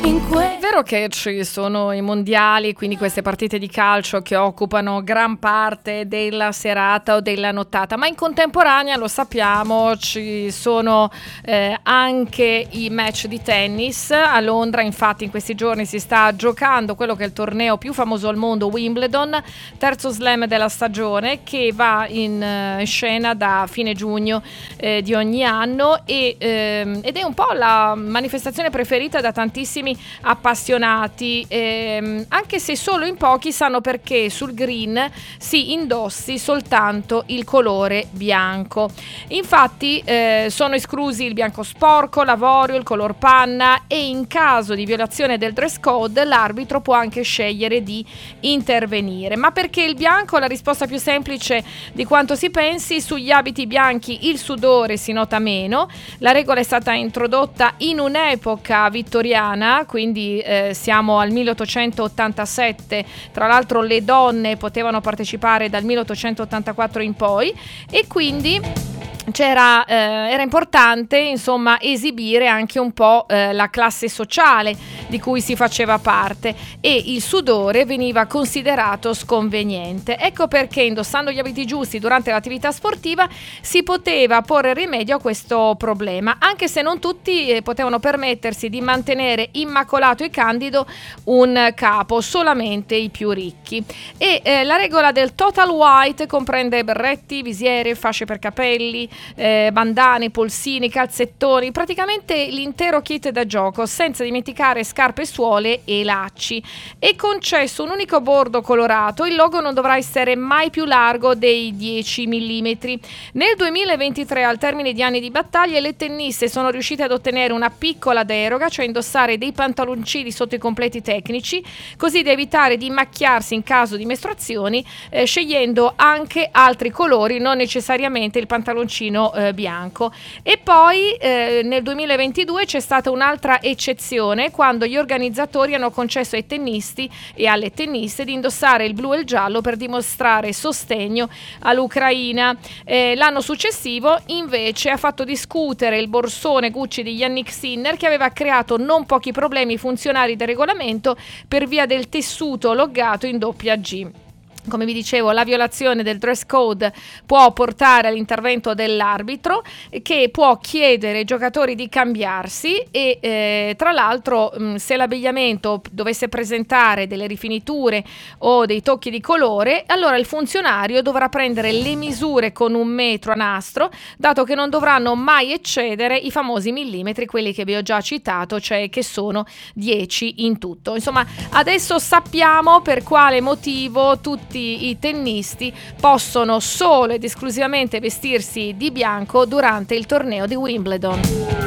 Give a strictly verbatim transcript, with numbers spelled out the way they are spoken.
È vero che ci sono i mondiali, quindi queste partite di calcio che occupano gran parte della serata o della nottata, ma in contemporanea, lo sappiamo, ci sono eh, anche i match di tennis. A Londra, infatti, in questi giorni si sta giocando quello che è il torneo più famoso al mondo, Wimbledon, terzo slam della stagione, che va in uh, scena da fine giugno eh, di ogni anno e, ehm, ed è un po' la manifestazione preferita da tantissimi appassionati, ehm, anche se solo in pochi sanno perché sul green si indossi soltanto il colore bianco. Infatti eh, sono esclusi il bianco sporco, l'avorio, il color panna, e in caso di violazione del dress code l'arbitro può anche scegliere di intervenire. Ma perché il bianco? La risposta più semplice di quanto si pensi: sugli abiti bianchi il sudore si nota meno. La regola è stata introdotta in un'epoca vittoriana, quindi eh, siamo al milleottocentottantasette. Tra l'altro le donne potevano partecipare dal milleottocentottantaquattro in poi, e quindi c'era, eh, era importante, insomma, esibire anche un po' eh, la classe sociale di cui si faceva parte, e il sudore veniva considerato sconveniente. Ecco perché, indossando gli abiti giusti durante l'attività sportiva, si poteva porre rimedio a questo problema, anche se non tutti eh, potevano permettersi di mantenere immacolato e candido un capo, solamente i più ricchi. E eh, la regola del total white comprende berretti, visiere, fasce per capelli, Eh, bandane, polsini, calzettoni, praticamente l'intero kit da gioco, senza dimenticare scarpe, suole e lacci. È concesso un unico bordo colorato. Il logo non dovrà essere mai più largo dei dieci millimetri. Nel duemilaventitré, al termine di anni di battaglie, le tenniste sono riuscite ad ottenere una piccola deroga, cioè indossare dei pantaloncini sotto i completi tecnici, così da evitare di macchiarsi in caso di mestruazioni, eh, scegliendo anche altri colori, non necessariamente il pantaloncino Eh, bianco. E poi eh, nel duemilaventidue c'è stata un'altra eccezione, quando gli organizzatori hanno concesso ai tennisti e alle tenniste di indossare il blu e il giallo per dimostrare sostegno all'Ucraina. Eh, l'anno successivo invece ha fatto discutere il borsone Gucci di Yannick Sinner, che aveva creato non pochi problemi funzionali del regolamento per via del tessuto loggato in doppia G. Come vi dicevo, la violazione del dress code può portare all'intervento dell'arbitro, che può chiedere ai giocatori di cambiarsi, e eh, tra l'altro mh, se l'abbigliamento dovesse presentare delle rifiniture o dei tocchi di colore, allora il funzionario dovrà prendere le misure con un metro a nastro, dato che non dovranno mai eccedere i famosi millimetri, quelli che vi ho già citato, cioè che sono dieci in tutto. Insomma, adesso sappiamo per quale motivo tutti i tennisti possono solo ed esclusivamente vestirsi di bianco durante il torneo di Wimbledon.